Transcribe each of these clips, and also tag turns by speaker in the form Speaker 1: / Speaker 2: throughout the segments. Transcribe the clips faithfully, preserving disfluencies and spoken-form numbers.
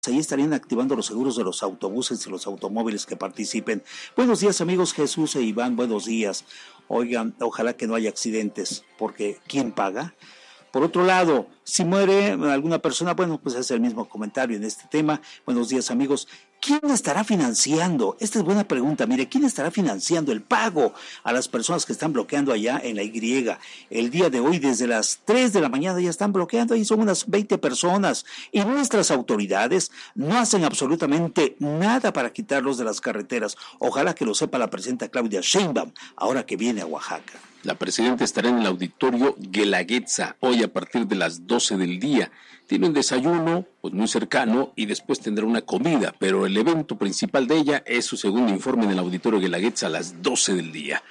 Speaker 1: ahí estarían activando los seguros de los autobuses y los automóviles que participen. Buenos días, amigos. Jesús e Iván, buenos días. Oigan, ojalá que no haya accidentes, porque ¿quién paga? Por otro lado, si muere alguna persona, bueno, pues es el mismo comentario en este tema. Buenos días, amigos. ¿Quién estará financiando? Esta es buena pregunta. Mire, ¿quién estará financiando el pago a las personas que están bloqueando allá en la Y? El día de hoy, desde las tres de la mañana, ya están bloqueando y son unas veinte personas. Y nuestras autoridades no hacen absolutamente nada para quitarlos de las carreteras. Ojalá que lo sepa la presidenta Claudia Sheinbaum, ahora que viene a Oaxaca.
Speaker 2: La presidenta estará en el auditorio Guelaguetza hoy a partir de las doce del día. Tiene un desayuno pues muy cercano y después tendrá una comida, pero el evento principal de ella es su segundo informe en el auditorio Guelaguetza a las doce del día.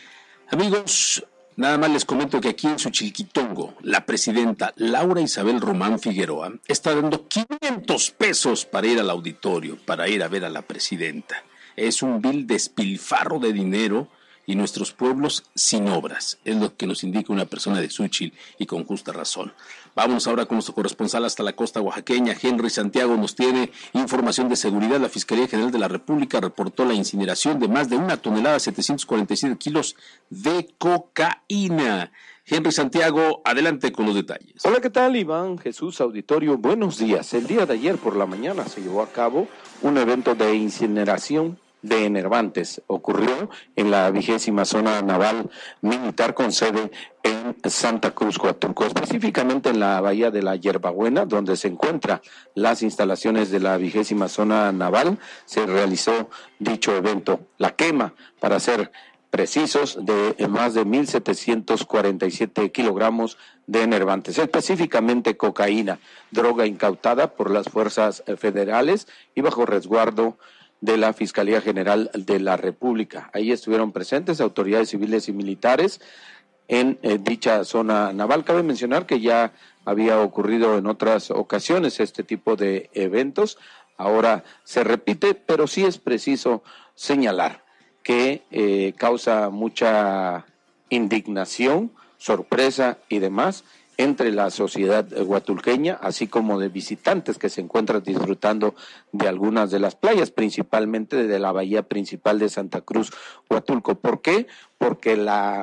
Speaker 2: Amigos, nada más les comento que aquí en Xochilquitongo, la presidenta Laura Isabel Román Figueroa está dando quinientos pesos para ir al auditorio, para ir a ver a la presidenta. Es un vil despilfarro de dinero y nuestros pueblos sin obras, es lo que nos indica una persona de Xóchitl y con justa razón. Vamos ahora con nuestro corresponsal hasta la costa oaxaqueña. Henry Santiago nos tiene información de seguridad. La Fiscalía General de la República reportó la incineración de más de una tonelada, setecientos cuarenta y siete kilos de cocaína. Henry Santiago, adelante con los detalles.
Speaker 3: Hola, ¿qué tal, Iván? Jesús, auditorio, buenos días. El día de ayer por la mañana se llevó a cabo un evento de incineración de enervantes. Ocurrió en la vigésima zona naval militar con sede en Santa Cruz, Huatulco, específicamente en la bahía de la Hierbabuena, donde se encuentran las instalaciones de la vigésima zona naval. Se realizó dicho evento, la quema, para ser precisos, de más de mil setecientos cuarenta y siete kilogramos de enervantes, específicamente cocaína, droga incautada por las fuerzas federales y bajo resguardo de la Fiscalía General de la República. Ahí estuvieron presentes autoridades civiles y militares en eh, dicha zona naval. Cabe mencionar que ya había ocurrido en otras ocasiones este tipo de eventos. Ahora se repite, pero sí es preciso señalar que eh, causa mucha indignación, sorpresa y demás entre la sociedad huatulqueña, así como de visitantes que se encuentran disfrutando de algunas de las playas, principalmente de la bahía principal de Santa Cruz, Huatulco. ¿Por qué? Porque la,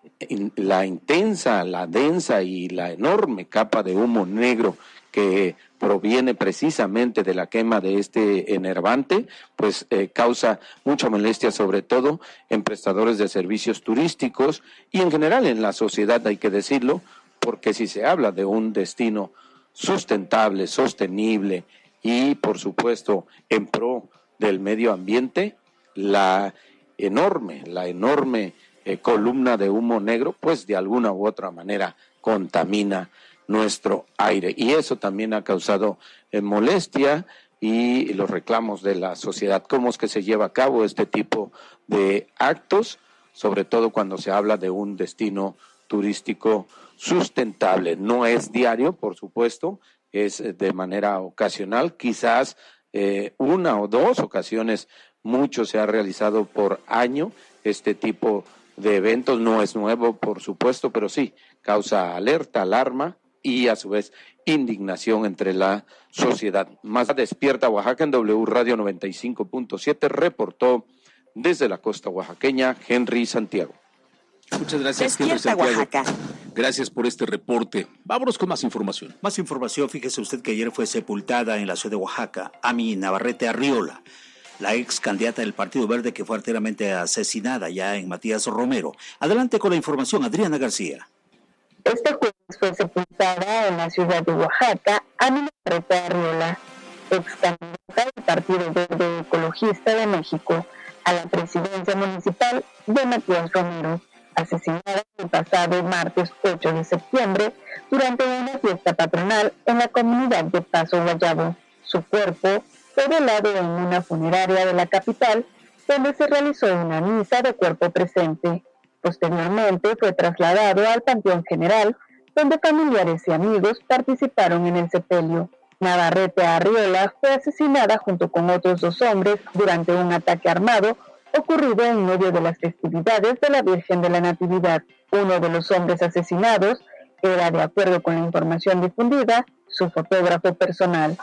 Speaker 3: la intensa, la densa y la enorme capa de humo negro que proviene precisamente de la quema de este enervante, pues eh, causa mucha molestia, sobre todo en prestadores de servicios turísticos y en general en la sociedad, hay que decirlo, porque si se habla de un destino sustentable, sostenible y, por supuesto, en pro del medio ambiente, la enorme, la enorme eh, columna de humo negro, pues de alguna u otra manera contamina nuestro aire. Y eso también ha causado eh, molestia y los reclamos de la sociedad. ¿Cómo es que se lleva a cabo este tipo de actos? Sobre todo cuando se habla de un destino turístico sustentable. No es diario, por supuesto, es de manera ocasional, quizás eh, una o dos ocasiones, mucho se ha realizado por año este tipo de eventos. No es nuevo, por supuesto, pero sí causa alerta, alarma y a su vez indignación entre la sociedad. Más despierta Oaxaca en W Radio noventa y cinco punto siete, reportó desde la costa oaxaqueña Henry Santiago.
Speaker 2: Muchas gracias,
Speaker 4: Henry Santiago. Oaxaca.
Speaker 2: Gracias por este reporte. Vámonos con más información.
Speaker 1: Más información. Fíjese usted que ayer fue sepultada en la ciudad de Oaxaca Ami Navarrete Arriola, la ex candidata del Partido Verde que fue arteramente asesinada ya en Matías Romero. Adelante con la información, Adriana García.
Speaker 5: Este jueves fue sepultada en la ciudad de Oaxaca Ami Navarrete Arriola, ex candidata del Partido Verde Ecologista de México a la presidencia municipal de Matías Romero, asesinada el pasado martes ocho de septiembre durante una fiesta patronal en la comunidad de Paso Guayabo. Su cuerpo fue velado en una funeraria de la capital, donde se realizó una misa de cuerpo presente. Posteriormente fue trasladado al Panteón General, donde familiares y amigos participaron en el sepelio. Navarrete Arriola fue asesinada junto con otros dos hombres durante un ataque armado ocurrido en medio de las festividades de la Virgen de la Natividad. Uno de los hombres asesinados era, de acuerdo con la información difundida, su fotógrafo personal.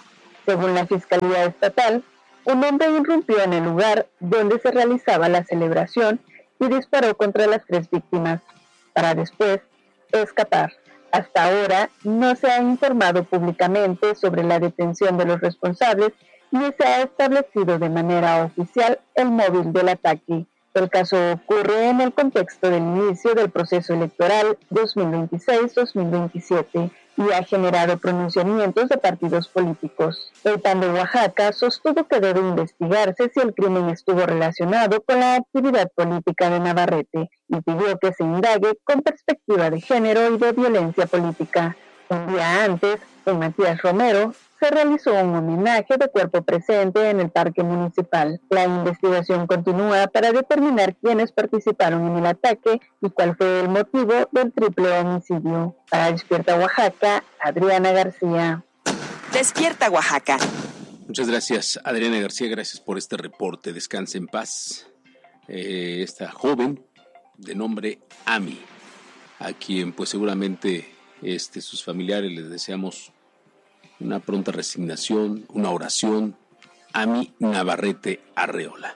Speaker 5: Según la Fiscalía Estatal, un hombre irrumpió en el lugar donde se realizaba la celebración y disparó contra las tres víctimas, para después escapar. Hasta ahora no se ha informado públicamente sobre la detención de los responsables ni se ha establecido de manera oficial el móvil del ataque. El caso ocurre en el contexto del inicio del proceso electoral dos mil veintiséis dos mil veintisiete y ha generado pronunciamientos de partidos políticos. El P A N de Oaxaca sostuvo que debe investigarse si el crimen estuvo relacionado con la actividad política de Navarrete y pidió que se indague con perspectiva de género y de violencia política. Un día antes, en Matías Romero, se realizó un homenaje de cuerpo presente en el Parque Municipal. La investigación continúa para determinar quiénes participaron en el ataque y cuál fue el motivo del triple homicidio. Para Despierta Oaxaca, Adriana García.
Speaker 4: Despierta Oaxaca.
Speaker 2: Muchas gracias, Adriana García, gracias por este reporte. Descanse en paz. Eh, esta joven de nombre Ami, a quien pues seguramente este, sus familiares les deseamos una pronta resignación, una oración. Ami Navarrete Arreola.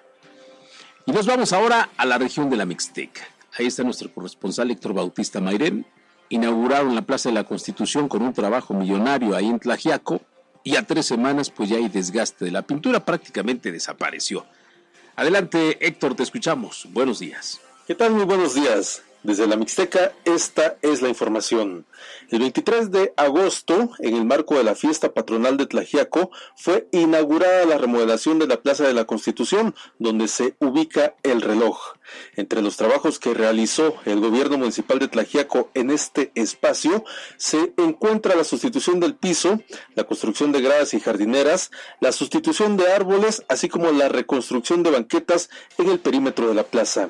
Speaker 2: Y nos vamos ahora a la región de la Mixteca. Ahí está nuestro corresponsal Héctor Bautista Mairén. Inauguraron la Plaza de la Constitución con un trabajo millonario ahí en Tlaxiaco y a tres semanas pues ya hay desgaste de la pintura, prácticamente desapareció. Adelante Héctor, te escuchamos. Buenos días.
Speaker 6: ¿Qué tal? Muy buenos días. Desde la Mixteca, esta es la información. El veintitrés de agosto, en el marco de la fiesta patronal de Tlaxiaco, fue inaugurada la remodelación de la Plaza de la Constitución, donde se ubica el reloj. Entre los trabajos que realizó el gobierno municipal de Tlaxiaco en este espacio, se encuentra la sustitución del piso, la construcción de gradas y jardineras, la sustitución de árboles, así como la reconstrucción de banquetas en el perímetro de la plaza.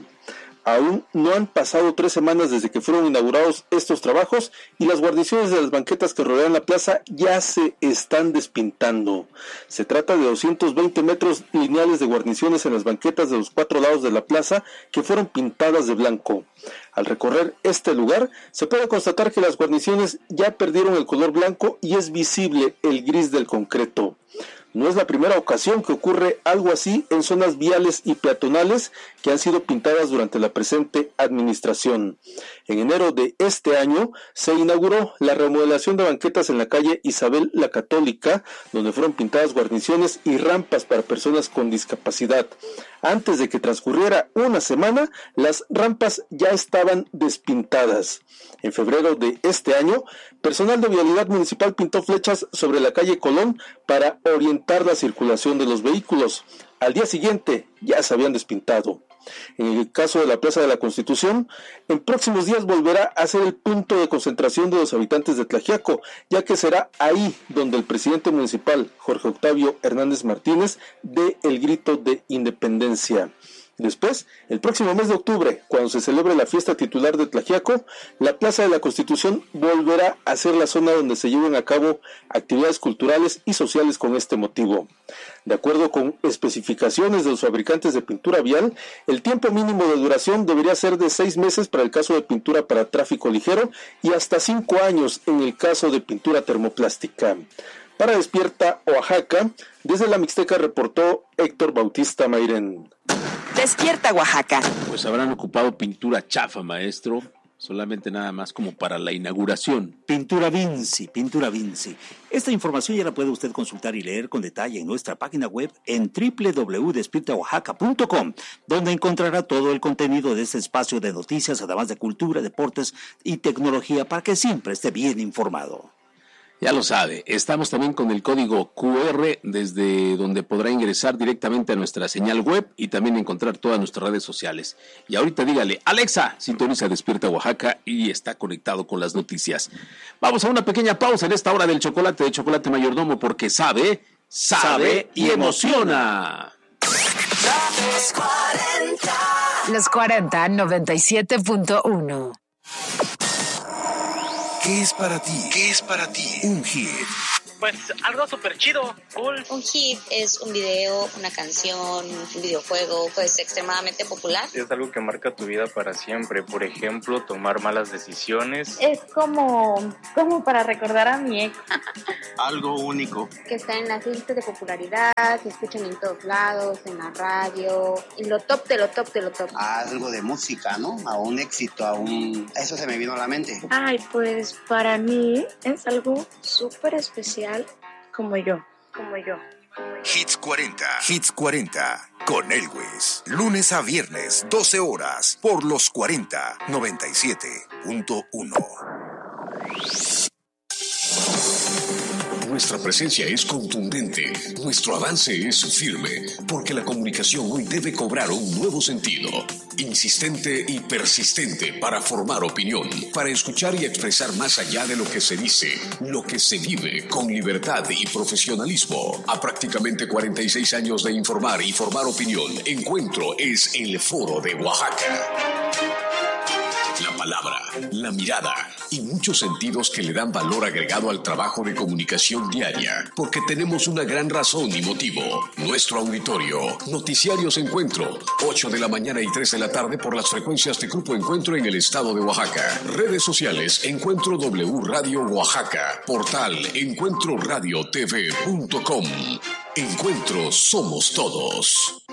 Speaker 6: Aún no han pasado tres semanas desde que fueron inaugurados estos trabajos y las guarniciones de las banquetas que rodean la plaza ya se están despintando. Se trata de doscientos veinte metros lineales de guarniciones en las banquetas de los cuatro lados de la plaza que fueron pintadas de blanco. Al recorrer este lugar, se puede constatar que las guarniciones ya perdieron el color blanco y es visible el gris del concreto. No es la primera ocasión que ocurre algo así en zonas viales y peatonales que han sido pintadas durante la presente administración. En enero de este año se inauguró la remodelación de banquetas en la calle Isabel la Católica, donde fueron pintadas guarniciones y rampas para personas con discapacidad. Antes de que transcurriera una semana, las rampas ya estaban despintadas. En febrero de este año, personal de Vialidad Municipal pintó flechas sobre la calle Colón para orientar la circulación de los vehículos. Al día siguiente ya se habían despintado. En el caso de la Plaza de la Constitución, en próximos días volverá a ser el punto de concentración de los habitantes de Tlaxiaco, ya que será ahí donde el presidente municipal, Jorge Octavio Hernández Martínez, dé el grito de independencia. Después, el próximo mes de octubre, cuando se celebre la fiesta titular de Tlaxiaco, la Plaza de la Constitución volverá a ser la zona donde se lleven a cabo actividades culturales y sociales con este motivo. De acuerdo con especificaciones de los fabricantes de pintura vial, el tiempo mínimo de duración debería ser de seis meses para el caso de pintura para tráfico ligero y hasta cinco años en el caso de pintura termoplástica. Para Despierta Oaxaca, desde la Mixteca reportó Héctor Bautista Mairén.
Speaker 4: Despierta Oaxaca.
Speaker 2: Pues habrán ocupado pintura chafa, maestro, solamente nada más como para la inauguración.
Speaker 1: Pintura Vinci, Pintura Vinci. Esta información ya la puede usted consultar y leer con detalle en nuestra página web en doble u doble u doble u punto despierta oaxaca punto com, donde encontrará todo el contenido de este espacio de noticias, además de cultura, deportes y tecnología, para que siempre esté bien informado.
Speaker 2: Ya lo sabe, estamos también con el código cu erre, desde donde podrá ingresar directamente a nuestra señal web y también encontrar todas nuestras redes sociales. Y ahorita dígale, Alexa, sintoniza Despierta Oaxaca y está conectado con las noticias. Vamos a una pequeña pausa en esta hora del chocolate de Chocolate Mayordomo, porque sabe, sabe, sabe y emociona.
Speaker 4: Los cuarenta.
Speaker 7: Los cuarenta, noventa y siete punto uno.
Speaker 8: ¿Qué es para ti? ¿Qué es para ti? Un hit pues algo súper chido, cool.
Speaker 9: Un hit es un video, una canción, un videojuego, pues extremadamente popular.
Speaker 10: Es algo que marca tu vida para siempre. Por ejemplo, tomar malas decisiones.
Speaker 11: Es como, como para recordar a mi ex.
Speaker 12: Algo único.
Speaker 13: Que está en las listas de popularidad, se escuchan en todos lados, en la radio, y lo top de lo top de lo top.
Speaker 12: Algo de música, ¿no? A un éxito, a un... Eso se me vino a la mente.
Speaker 11: Ay, pues para mí es algo súper especial como yo, como yo.
Speaker 14: Hits cuarenta. Hits cuarenta. Con Elwes. Lunes a viernes, doce horas. Por los cuarenta. noventa y siete punto uno.
Speaker 15: Nuestra presencia es contundente, nuestro avance es firme, porque la comunicación hoy debe cobrar un nuevo sentido, insistente y persistente para formar opinión, para escuchar y expresar más allá de lo que se dice, lo que se vive con libertad y profesionalismo. A prácticamente cuarenta y seis años de informar y formar opinión, Encuentro es el Foro de Oaxaca. La palabra, la mirada y muchos sentidos que le dan valor agregado al trabajo de comunicación diaria, porque tenemos una gran razón y motivo. Nuestro auditorio, Noticiarios Encuentro, ocho de la mañana y tres de la tarde por las frecuencias de Grupo Encuentro en el estado de Oaxaca. Redes sociales, Encuentro W Radio Oaxaca, portal encuentro radio t v punto com. Encuentro somos todos.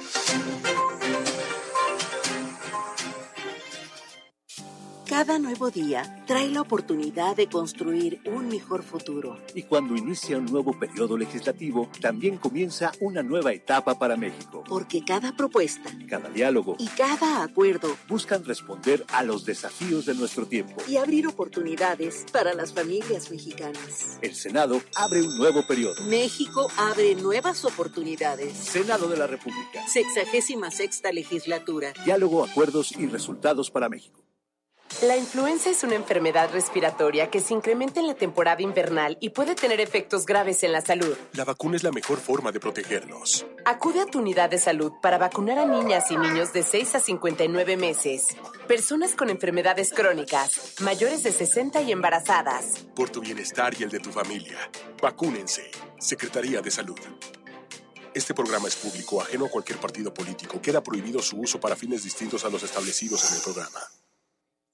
Speaker 16: Cada nuevo día trae la oportunidad de construir un mejor futuro.
Speaker 17: Y cuando inicia un nuevo periodo legislativo, también comienza una nueva etapa para México.
Speaker 16: Porque cada propuesta,
Speaker 17: cada diálogo
Speaker 16: y cada acuerdo
Speaker 17: buscan responder a los desafíos de nuestro tiempo
Speaker 16: y abrir oportunidades para las familias mexicanas.
Speaker 17: El Senado abre un nuevo periodo.
Speaker 16: México abre nuevas oportunidades.
Speaker 17: Senado de la República.
Speaker 16: Sexagésima sexta legislatura.
Speaker 17: Diálogo, acuerdos y resultados para México.
Speaker 18: La influenza es una enfermedad respiratoria que se incrementa en la temporada invernal y puede tener efectos graves en la salud.
Speaker 19: La vacuna es la mejor forma de protegernos.
Speaker 18: Acude a tu unidad de salud para vacunar a niñas y niños de seis a cincuenta y nueve meses, personas con enfermedades crónicas, mayores de sesenta y embarazadas.
Speaker 19: Por tu bienestar y el de tu familia, vacúnense. Secretaría de Salud. Este programa es público, ajeno a cualquier partido político. Queda prohibido su uso para fines distintos a los establecidos en el programa.